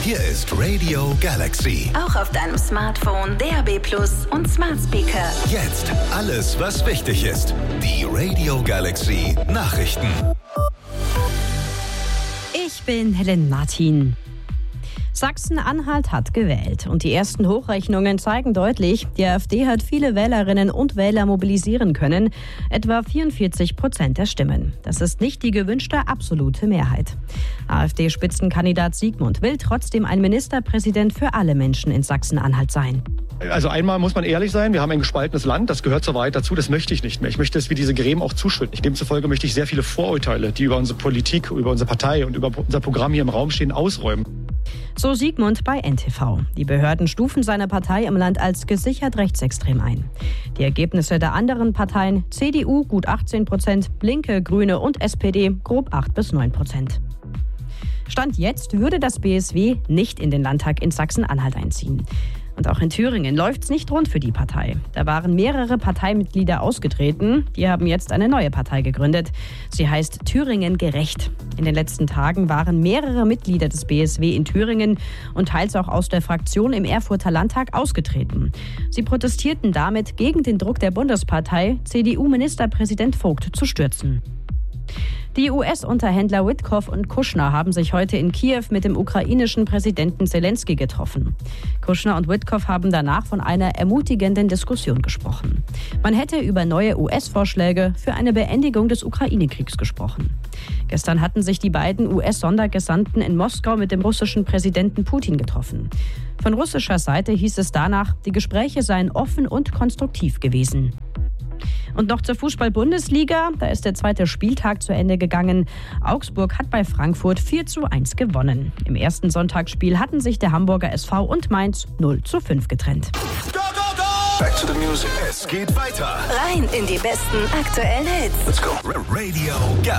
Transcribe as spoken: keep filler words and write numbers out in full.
Hier ist Radio Galaxy. Auch auf deinem Smartphone, D A B Plus und Smart Speaker. Jetzt alles, was wichtig ist. Die Radio Galaxy Nachrichten. Ich bin Helen Martin. Sachsen-Anhalt hat gewählt und die ersten Hochrechnungen zeigen deutlich, die AfD hat viele Wählerinnen und Wähler mobilisieren können, etwa vierundvierzig Prozent der Stimmen. Das ist nicht die gewünschte absolute Mehrheit. AfD-Spitzenkandidat Sigmund will trotzdem ein Ministerpräsident für alle Menschen in Sachsen-Anhalt sein. Also einmal muss man ehrlich sein, wir haben ein gespaltenes Land, das gehört zur Wahrheit dazu, das möchte ich nicht mehr. Ich möchte es wie diese Gräben auch zuschütten. Demzufolge möchte ich sehr viele Vorurteile, die über unsere Politik, über unsere Partei und über unser Programm hier im Raum stehen, ausräumen. So Sigmund bei N T V. Die Behörden stufen seine Partei im Land als gesichert rechtsextrem ein. Die Ergebnisse der anderen Parteien, C D U gut achtzehn Prozent, Linke, Grüne und S P D grob acht bis neun Prozent. Stand jetzt würde das B S W nicht in den Landtag in Sachsen-Anhalt einziehen. Und auch in Thüringen läuft's nicht rund für die Partei. Da waren mehrere Parteimitglieder ausgetreten. Die haben jetzt eine neue Partei gegründet. Sie heißt Thüringen Gerecht. In den letzten Tagen waren mehrere Mitglieder des B S W in Thüringen und teils auch aus der Fraktion im Erfurter Landtag ausgetreten. Sie protestierten damit gegen den Druck der Bundespartei, C D U-Ministerpräsident Vogt zu stürzen. Die U S-Unterhändler Witkoff und Kushner haben sich heute in Kiew mit dem ukrainischen Präsidenten Zelensky getroffen. Kushner und Witkoff haben danach von einer ermutigenden Diskussion gesprochen. Man hätte über neue U S-Vorschläge für eine Beendigung des Ukraine-Kriegs gesprochen. Gestern hatten sich die beiden U S-Sondergesandten in Moskau mit dem russischen Präsidenten Putin getroffen. Von russischer Seite hieß es danach, die Gespräche seien offen und konstruktiv gewesen. Und noch zur Fußball-Bundesliga. Da ist der zweite Spieltag zu Ende gegangen. Augsburg hat bei Frankfurt vier zu eins gewonnen. Im ersten Sonntagsspiel hatten sich der Hamburger S V und Mainz null zu fünf getrennt. Go, go, go! Back to the music. Es geht weiter. Rein in die besten aktuellen Hits. Let's go. Radio Galaxy.